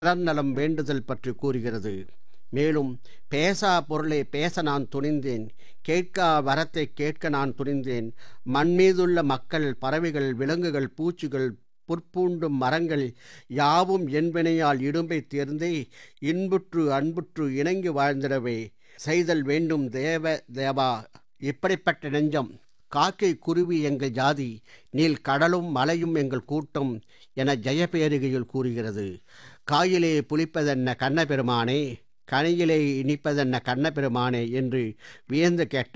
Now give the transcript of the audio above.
நலம் வேண்டுதல் பற்றி கூறுகிறது. மேலும் பேசா பொருளை பேச நான் துணிந்தேன், கேட்கா வரத்தை கேட்க நான் துணிந்தேன், மண்மீதுள்ள மக்கள், பறவைகள், விலங்குகள், பூச்சிகள், புற்பூண்டும் மரங்கள் யாவும் என்பனையால் இடும்பை தேர்ந்தே இன்புற்று அன்புற்று இணங்கி வாழ்ந்திடவே செய்தல் வேண்டும் தேவா. இப்படிப்பட்ட நெஞ்சம் காக்கை குருவி எங்கள் ஜாதி, நீல் கடலும் மலையும் எங்கள் கூட்டம் என ஜெயபேரிகையில் கூறுகிறது. காயிலே புளிப்பதென்ன கண்ணபெருமானே, கனியிலே இனிப்பதென்ன கண்ணபெருமானே என்று வியந்து கேட்ட